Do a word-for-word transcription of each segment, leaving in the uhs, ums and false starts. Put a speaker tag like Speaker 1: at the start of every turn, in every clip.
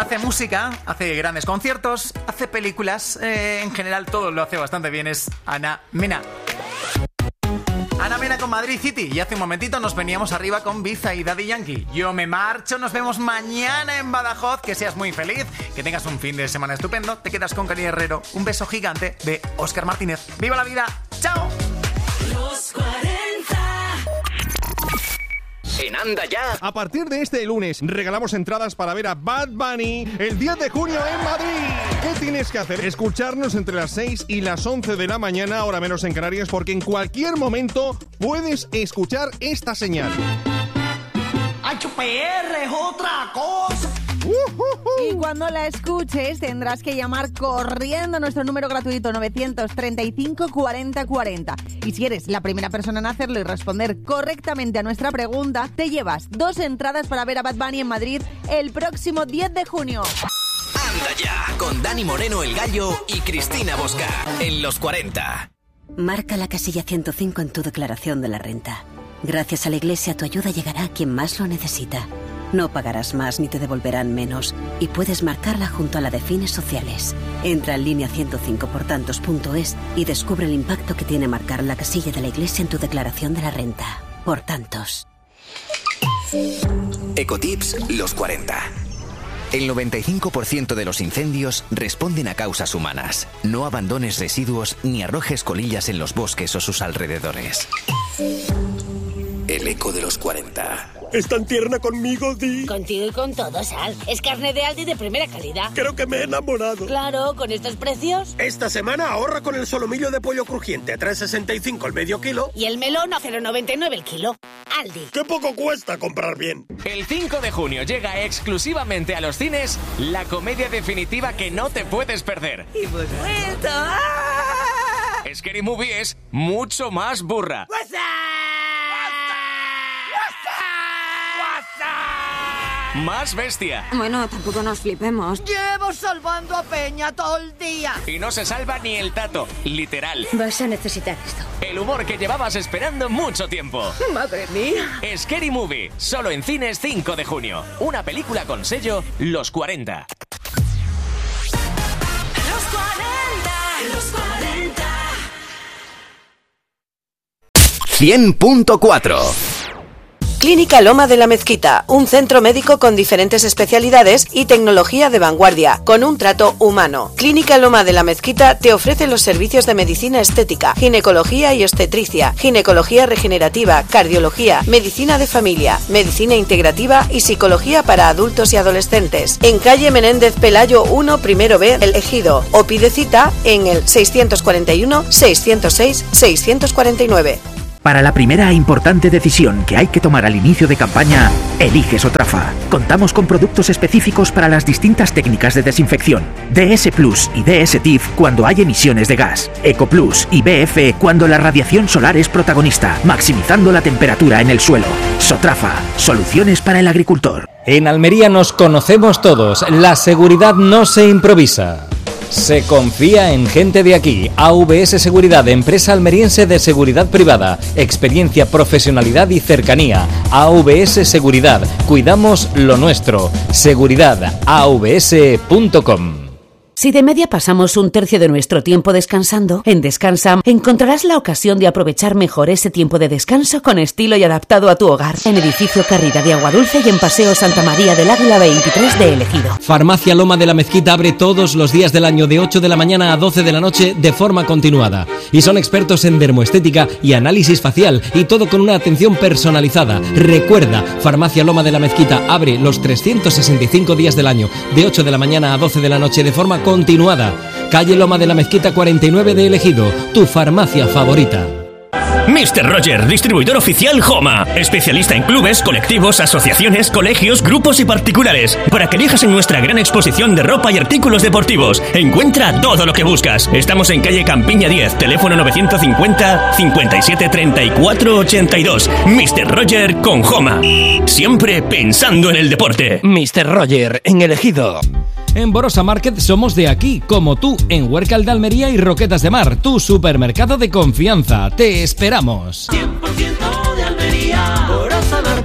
Speaker 1: hace música, hace grandes conciertos, hace películas, eh, en general todo lo hace bastante bien, es Ana Mena. Ana Mena con Madrid City, y hace un momentito nos veníamos arriba con Biza y Daddy Yankee. Yo me marcho, nos vemos mañana en Badajoz, que seas muy feliz, que tengas un fin de semana estupendo, te quedas con Cari Herrero, un beso gigante de Óscar Martínez. ¡Viva la vida! ¡Chao!
Speaker 2: Los cuarenta. En Anda Ya.
Speaker 3: A partir de este lunes regalamos entradas para ver a Bad Bunny el diez de junio en Madrid. ¿Qué tienes que hacer? Escucharnos entre las seis y las once de la mañana, hora menos en Canarias, porque en cualquier momento puedes escuchar esta señal.
Speaker 4: H P R es otra cosa.
Speaker 5: Y cuando la escuches tendrás que llamar corriendo a nuestro número gratuito nueve treinta y cinco cuarenta cuarenta. Y si eres la primera persona en hacerlo y responder correctamente a nuestra pregunta, te llevas dos entradas para ver a Bad Bunny en Madrid el próximo diez de junio.
Speaker 2: Anda Ya, con Dani Moreno el Gallo y Cristina Bosca, en Los cuarenta.
Speaker 6: Marca la casilla ciento cinco en tu declaración de la renta. Gracias a la Iglesia tu ayuda llegará a quien más lo necesita. No pagarás más ni te devolverán menos y puedes marcarla junto a la de fines sociales. Entra en línea ciento cinco por tantos punto es y descubre el impacto que tiene marcar la casilla de la Iglesia en tu declaración de la renta. Por tantos.
Speaker 2: Ecotips Los cuarenta. El noventa y cinco por ciento de los incendios responden a causas humanas. No abandones residuos ni arrojes colillas en los bosques o sus alrededores. El eco de los cuarenta.
Speaker 7: ¿Es tan tierna conmigo, Di?
Speaker 8: Contigo y con todo, Sal. Es carne de Aldi de primera calidad.
Speaker 7: Creo que me he enamorado.
Speaker 8: Claro, con estos precios.
Speaker 7: Esta semana ahorra con el solomillo de pollo crujiente a tres sesenta y cinco el medio kilo.
Speaker 8: Y el melón a cero noventa y nueve el kilo. Aldi.
Speaker 7: ¡Qué poco cuesta comprar bien!
Speaker 9: El cinco de junio llega exclusivamente a los cines la comedia definitiva que no te puedes perder.
Speaker 8: ¡Y pues vuelto! ¡Ah!
Speaker 9: Scary Movie es mucho más burra.
Speaker 8: ¡What's up!
Speaker 9: Más bestia.
Speaker 10: Bueno, tampoco nos flipemos.
Speaker 4: Llevo salvando a Peña todo el día.
Speaker 9: Y no se salva ni el tato, literal.
Speaker 8: Vas a necesitar esto.
Speaker 9: El humor que llevabas esperando mucho tiempo.
Speaker 8: Madre mía.
Speaker 9: Scary Movie, solo en cines cinco de junio. Una película con sello Los cuarenta.
Speaker 2: Los cuarenta. Los cuarenta. cien punto cuatro.
Speaker 11: Clínica Loma de la Mezquita, un centro médico con diferentes especialidades y tecnología de vanguardia, con un trato humano. Clínica Loma de la Mezquita te ofrece los servicios de medicina estética, ginecología y obstetricia, ginecología regenerativa, cardiología, medicina de familia, medicina integrativa y psicología para adultos y adolescentes. En calle Menéndez Pelayo uno, primero B, El Ejido, o pide cita en el seiscientos cuarenta y uno, seiscientos seis, seiscientos cuarenta y nueve.
Speaker 12: Para la primera e importante decisión que hay que tomar al inicio de campaña, elige Sotrafa. Contamos con productos específicos para las distintas técnicas de desinfección. D S Plus y D S T I F cuando hay emisiones de gas. Eco Plus y B F cuando la radiación solar es protagonista, maximizando la temperatura en el suelo. Sotrafa, soluciones para el agricultor.
Speaker 13: En Almería nos conocemos todos. La seguridad no se improvisa. Se confía en gente de aquí. A V S Seguridad, empresa almeriense de seguridad privada. Experiencia, profesionalidad y cercanía. A V S Seguridad. Cuidamos lo nuestro. Seguridad a v s punto com.
Speaker 14: Si de media pasamos un tercio de nuestro tiempo descansando, en Descansa encontrarás la ocasión de aprovechar mejor ese tiempo de descanso con estilo y adaptado a tu hogar. En Edificio Carrera de Aguadulce y en Paseo Santa María del Águila veintitrés de El Ejido.
Speaker 13: Farmacia Loma de la Mezquita abre todos los días del año de ocho de la mañana a doce de la noche de forma continuada. Y son expertos en dermoestética y análisis facial, y todo con una atención personalizada. Recuerda, Farmacia Loma de la Mezquita abre los trescientos sesenta y cinco días del año de ocho de la mañana a doce de la noche de forma continuada. Calle Loma de la Mezquita cuarenta y nueve de El Ejido, tu farmacia favorita.
Speaker 15: mister Roger, distribuidor oficial Homa. Especialista en clubes, colectivos, asociaciones, colegios, grupos y particulares. Para que elijas en nuestra gran exposición de ropa y artículos deportivos. Encuentra todo lo que buscas. Estamos en calle Campiña diez, teléfono novecientos cincuenta, cincuenta y siete, treinta y cuatro, ochenta y dos. mister Roger con Homa. Siempre pensando en el deporte.
Speaker 13: mister Roger, en El Ejido. En Borosa Market somos de aquí, como tú, en Huércal de Almería y Roquetas de Mar, tu supermercado de confianza. Te esperamos.
Speaker 2: cien por ciento de Almería, Borosa Market.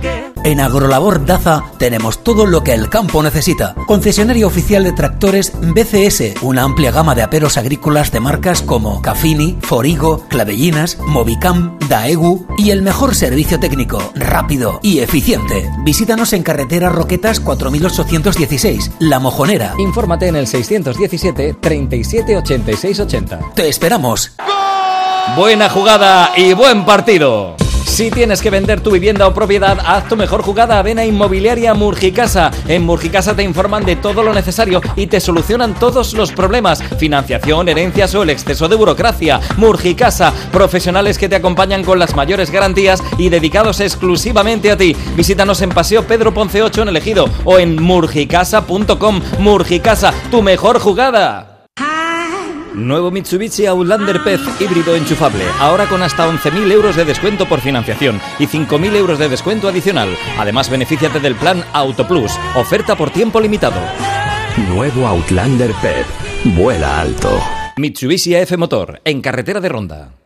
Speaker 16: En Agrolabor Daza tenemos todo lo que el campo necesita. Concesionario oficial de tractores B C S, una amplia gama de aperos agrícolas de marcas como Cafini, Forigo, Clavellinas, Movicam, Daegu y el mejor servicio técnico, rápido y eficiente. Visítanos en carretera Roquetas cuatro mil ochocientos dieciséis, La Mojonera.
Speaker 13: Infórmate en el seiscientos diecisiete treinta y siete ochenta y seis ochenta.
Speaker 16: ¡Te esperamos!
Speaker 13: Buena jugada y buen partido. Si tienes que vender tu vivienda o propiedad, haz tu mejor jugada a Vena Inmobiliaria Murgicasa. En Murgicasa te informan de todo lo necesario y te solucionan todos los problemas: financiación, herencias o el exceso de burocracia. Murgicasa, profesionales que te acompañan con las mayores garantías y dedicados exclusivamente a ti. Visítanos en Paseo Pedro Ponce ocho en El Ejido o en murgicasa punto com. Murgicasa, tu mejor jugada. Nuevo Mitsubishi Outlander P E Z híbrido enchufable, ahora con hasta once mil euros de descuento por financiación y cinco mil euros de descuento adicional. Además, benefíciate del plan Auto Plus, oferta por tiempo limitado.
Speaker 17: Nuevo Outlander P E Z, vuela alto.
Speaker 13: Mitsubishi A F Motor, en carretera de Ronda.